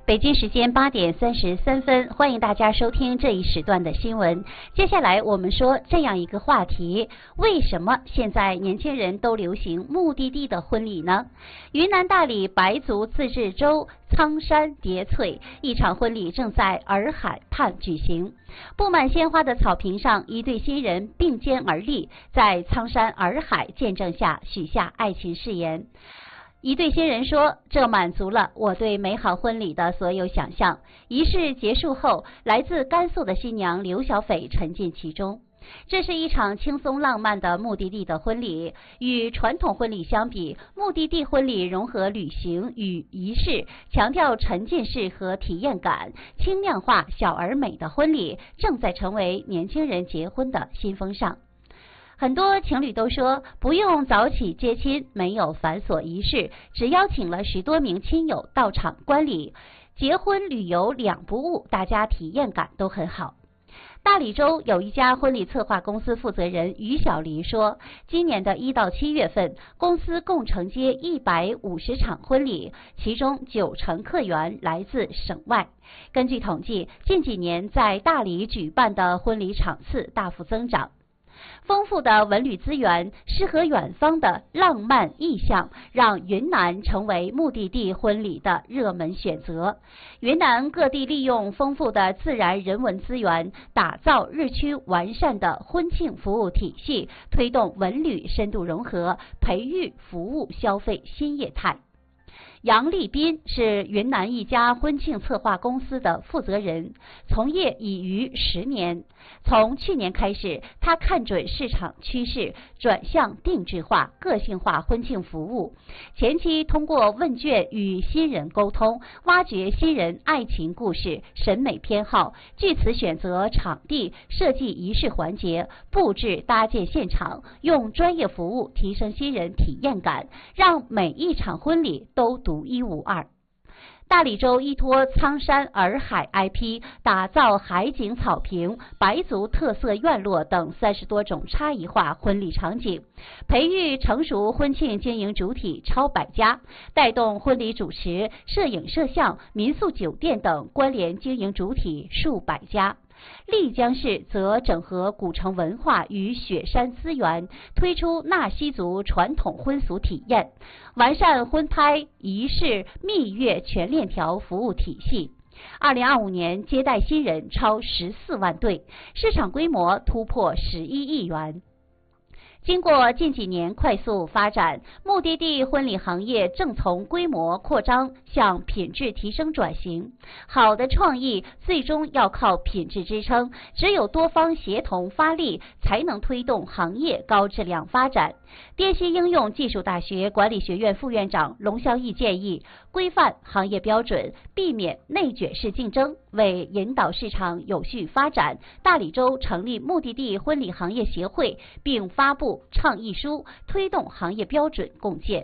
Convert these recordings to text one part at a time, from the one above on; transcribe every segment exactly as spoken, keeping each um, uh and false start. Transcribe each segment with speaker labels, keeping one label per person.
Speaker 1: 北京时间八点三十三分，欢迎大家收听这一时段的新闻。接下来我们说这样一个话题：为什么现在年轻人都流行目的地的婚礼呢？云南大理白族自治州苍山叠翠，一场婚礼正在洱海畔举行。布满鲜花的草坪上，一对新人并肩而立，在苍山洱海见证下许下爱情誓言。一对新人说，这满足了我对美好婚礼的所有想象。仪式结束后，来自甘肃的新娘刘小斐沉浸其中。这是一场轻松浪漫的目的地的婚礼。与传统婚礼相比，目的地婚礼融合旅行与仪式，强调沉浸式和体验感，轻量化小而美的婚礼正在成为年轻人结婚的新风尚。很多情侣都说不用早起接亲，没有繁琐仪式，只邀请了十多名亲友到场观礼，结婚旅游两不误，大家体验感都很好。大理州有一家婚礼策划公司负责人于小黎说，今年的一到七月份，公司共承接一百五十场婚礼，其中九成客源来自省外。根据统计，近几年在大理举办的婚礼场次大幅增长。丰富的文旅资源，诗和远方的浪漫意象，让云南成为目的地婚礼的热门选择。云南各地利用丰富的自然人文资源，打造日趋完善的婚庆服务体系，推动文旅深度融合，培育服务消费新业态。杨立斌是云南一家婚庆策划公司的负责人，从业已逾十年。从去年开始，他看准市场趋势，转向定制化、个性化婚庆服务。前期通过问卷与新人沟通，挖掘新人爱情故事、审美偏好，据此选择场地、设计仪式环节、布置搭建现场，用专业服务提升新人体验感，让每一场婚礼都独一无二。大理州依托苍山洱海 I P， 打造海景草坪、白族特色院落等三十多种差异化婚礼场景，培育成熟婚庆经营主体超百家，带动婚礼主持、摄影摄像、民宿酒店等关联经营主体数百家。丽江市则整合古城文化与雪山资源，推出纳西族传统婚俗体验，完善婚胎仪式蜜月全链条服务体系。二零二五年接待新人超十四万对，市场规模突破十一亿元。经过近几年快速发展，目的地婚礼行业正从规模扩张向品质提升转型。好的创意最终要靠品质支撑，只有多方协同发力，才能推动行业高质量发展。滇西应用技术大学管理学院副院长龙孝义建议，规范行业标准，避免内卷式竞争，为引导市场有序发展，大理州成立目的地婚礼行业协会，并发布倡议书，推动行业标准共建。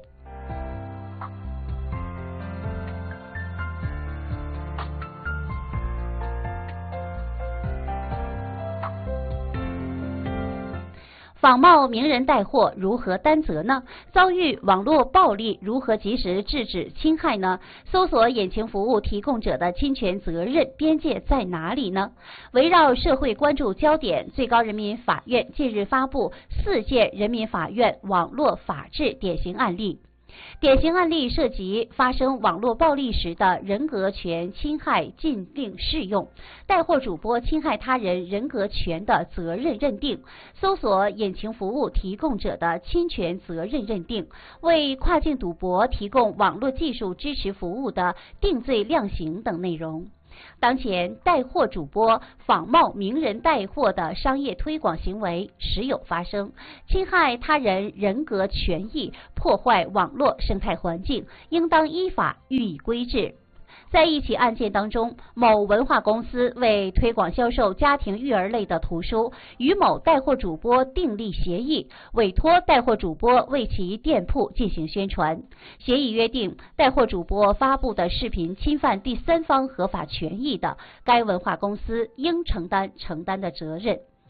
Speaker 1: 仿冒名人带货如何担责呢？遭遇网络暴力如何及时制止侵害呢？搜索引擎服务提供者的侵权责任边界在哪里呢？围绕社会关注焦点，最高人民法院近日发布四件人民法院网络法治典型案例。典型案例涉及发生网络暴力时的人格权侵害禁令适用、带货主播侵害他人人格权的责任认定、搜索引擎服务提供者的侵权责任认定、为跨境赌博提供网络技术支持服务的定罪量刑等内容。当前，带货主播仿冒名人带货的商业推广行为时有发生，侵害他人人格权益，破坏网络生态环境，应当依法予以规制。在一起案件当中，某文化公司为推广销售家庭育儿类的图书，与某带货主播订立协议，委托带货主播为其店铺进行宣传。协议约定，带货主播发布的视频侵犯第三方合法权益的，该文化公司应承担承担的责任。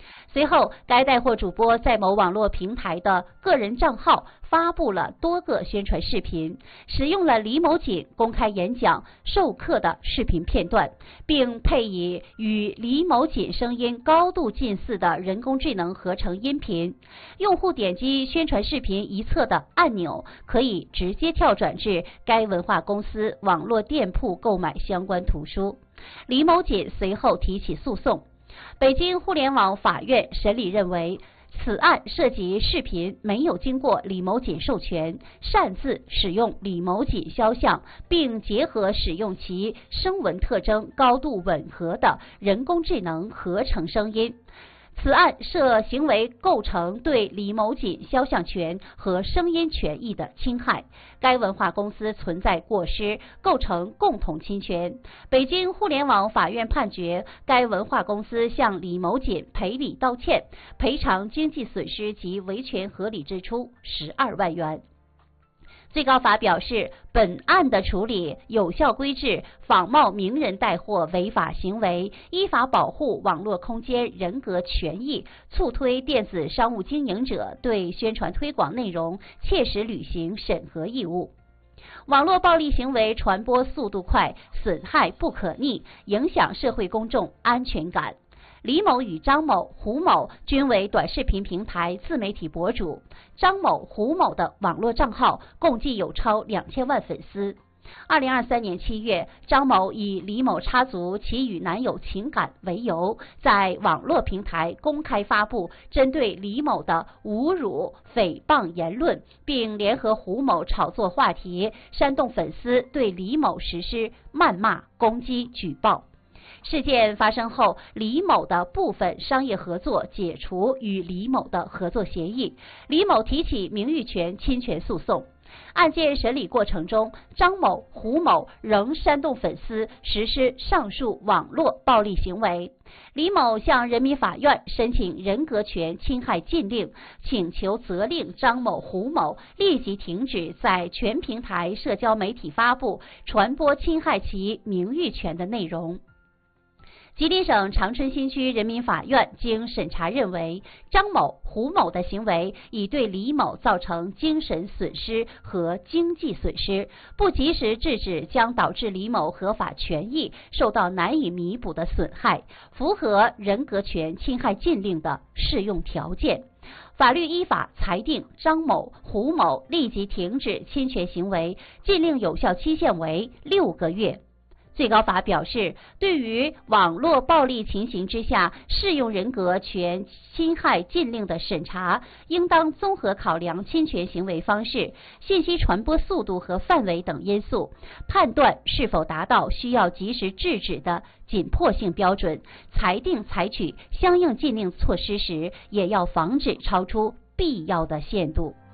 Speaker 1: 随后，该带货主播在某网络平台的个人账号发布了多个宣传视频，使用了李某锦公开演讲授课的视频片段，并配以与李某锦声音高度近似的人工智能合成音频。用户点击宣传视频一侧的按钮，可以直接跳转至该文化公司网络店铺购买相关图书。李某锦随后提起诉讼。北京互联网法院审理认为，此案涉及视频没有经过李某锦授权，擅自使用李某锦肖像，并结合使用其声纹特征高度吻合的人工智能合成声音。此案涉行为构成对李某锦肖像权和声音权益的侵害，该文化公司存在过失，构成共同侵权。北京互联网法院判决该文化公司向李某锦赔礼道歉，赔偿经济损失及维权合理支出十二万元。最高法表示，本案的处理有效规制仿冒名人带货违法行为，依法保护网络空间人格权益，促推电子商务经营者对宣传推广内容切实履行审核义务。网络暴力行为传播速度快，损害不可逆，影响社会公众安全感。李某与张某、胡某均为短视频平台自媒体博主，张某、胡某的网络账号共计有超两千万粉丝。二零二三年七月，张某以李某插足其与男友情感为由，在网络平台公开发布针对李某的侮辱、诽谤言论，并联合胡某炒作话题，煽动粉丝对李某实施谩骂、攻击、举报。事件发生后，李某的部分商业合作解除与李某的合作协议，李某提起名誉权侵权诉讼。案件审理过程中，张某、胡某仍煽动粉丝实施上述网络暴力行为。李某向人民法院申请人格权侵害禁令，请求责令张某、胡某立即停止在全平台社交媒体发布、传播侵害其名誉权的内容。吉林省长春新区人民法院经审查认为，张某、胡某的行为已对李某造成精神损失和经济损失，不及时制止将导致李某合法权益受到难以弥补的损害，符合人格权侵害禁令的适用条件。法律依法裁定张某、胡某立即停止侵权行为，禁令有效期限为六个月。最高法表示，对于网络暴力情形之下适用人格权侵害禁令的审查，应当综合考量侵权行为方式、信息传播速度和范围等因素，判断是否达到需要及时制止的紧迫性标准，裁定采取相应禁令措施时，也要防止超出必要的限度。